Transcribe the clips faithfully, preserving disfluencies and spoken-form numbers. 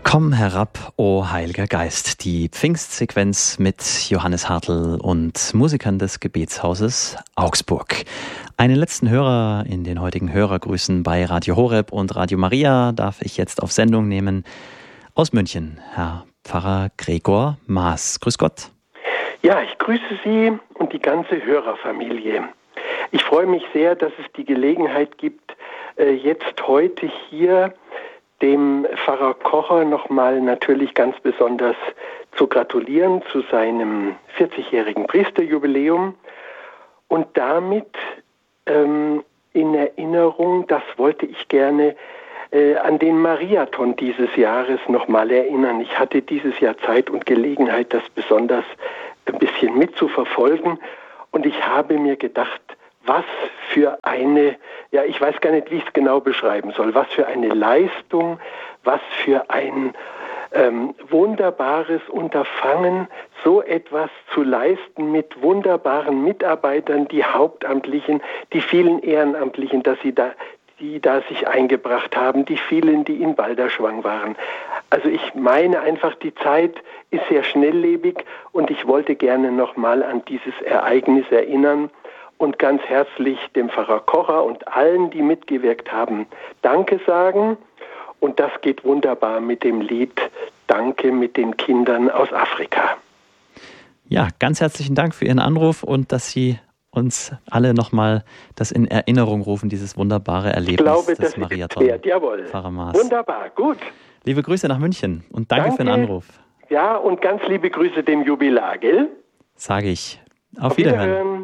Komm herab, o Heiliger Geist, die Pfingstsequenz mit Johannes Hartl und Musikern des Gebetshauses Augsburg. Einen letzten Hörer in den heutigen Hörergrüßen bei Radio Horeb und Radio Maria darf ich jetzt auf Sendung nehmen aus München, Herr Pfarrer Gregor Maaß. Grüß Gott. Ja, ich grüße Sie und die ganze Hörerfamilie. Ich freue mich sehr, dass es die Gelegenheit gibt, jetzt heute hier dem Pfarrer Kocher nochmal natürlich ganz besonders zu gratulieren zu seinem vierzigjährigen Priesterjubiläum und damit ähm, in Erinnerung, das wollte ich gerne äh, an den Mariathon dieses Jahres nochmal erinnern. Ich hatte dieses Jahr Zeit und Gelegenheit, das besonders ein bisschen mitzuverfolgen und ich habe mir gedacht, was für eine, ja, ich weiß gar nicht, wie ich es genau beschreiben soll, was für eine Leistung, was für ein ähm, wunderbares Unterfangen, so etwas zu leisten mit wunderbaren Mitarbeitern, die Hauptamtlichen, die vielen Ehrenamtlichen, dass sie da, die da sich eingebracht haben, die vielen, die in Balderschwang waren. Also ich meine einfach, die Zeit ist sehr schnelllebig und ich wollte gerne nochmal an dieses Ereignis erinnern, und ganz herzlich dem Pfarrer Kocher und allen, die mitgewirkt haben, Danke sagen. Und das geht wunderbar mit dem Lied Danke mit den Kindern aus Afrika. Ja, ganz herzlichen Dank für Ihren Anruf und dass Sie uns alle nochmal das in Erinnerung rufen, dieses wunderbare Erlebnis ich glaube, des das Mariathon. Ist Jawohl. Pfarrer Maaß. Wunderbar, gut. Liebe Grüße nach München und danke, danke für den Anruf. Ja, und ganz liebe Grüße dem Jubilar, gell? Sage ich. Auf, Auf Wiederhören. Wiederhören.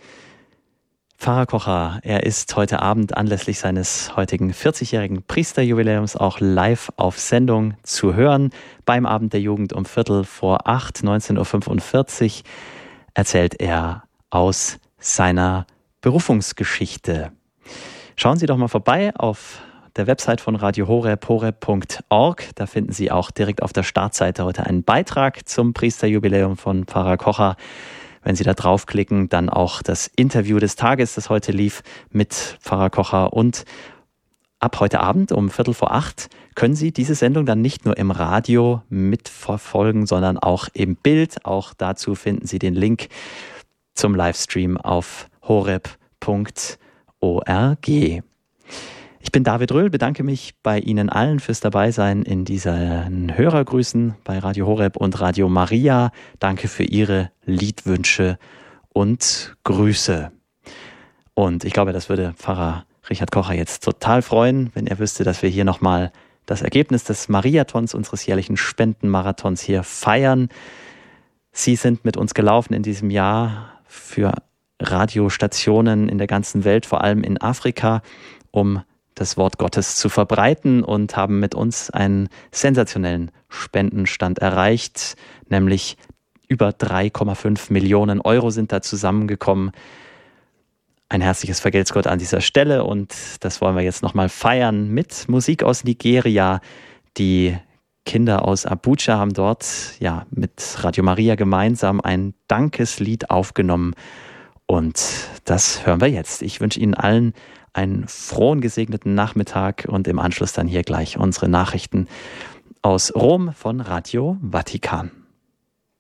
Pfarrer Kocher, er ist heute Abend anlässlich seines heutigen vierzigjährigen Priesterjubiläums auch live auf Sendung zu hören. Beim Abend der Jugend um Viertel vor acht, neunzehn Uhr fünfundvierzig, erzählt er aus seiner Berufungsgeschichte. Schauen Sie doch mal vorbei auf der Website von Radio Horeb, horeb punkt org. Da finden Sie auch direkt auf der Startseite heute einen Beitrag zum Priesterjubiläum von Pfarrer Kocher. Wenn Sie da draufklicken, dann auch das Interview des Tages, das heute lief, mit Pfarrer Kocher. Und ab heute Abend um Viertel vor acht können Sie diese Sendung dann nicht nur im Radio mitverfolgen, sondern auch im Bild. Auch dazu finden Sie den Link zum Livestream auf horeb punkt org. Ich bin David Röhl, bedanke mich bei Ihnen allen fürs Dabeisein in diesen Hörergrüßen bei Radio Horeb und Radio Maria. Danke für Ihre Liedwünsche und Grüße. Und ich glaube, das würde Pfarrer Richard Kocher jetzt total freuen, wenn er wüsste, dass wir hier nochmal das Ergebnis des Mariathons, unseres jährlichen Spendenmarathons hier feiern. Sie sind mit uns gelaufen in diesem Jahr für Radiostationen in der ganzen Welt, vor allem in Afrika, um das Wort Gottes zu verbreiten und haben mit uns einen sensationellen Spendenstand erreicht, nämlich über drei Komma fünf Millionen Euro sind da zusammengekommen. Ein herzliches Vergelt's Gott an dieser Stelle und das wollen wir jetzt nochmal feiern mit Musik aus Nigeria. Die Kinder aus Abuja haben dort ja mit Radio Maria gemeinsam ein Dankeslied aufgenommen und das hören wir jetzt. Ich wünsche Ihnen allen einen frohen, gesegneten Nachmittag und im Anschluss dann hier gleich unsere Nachrichten aus Rom von Radio Vatikan.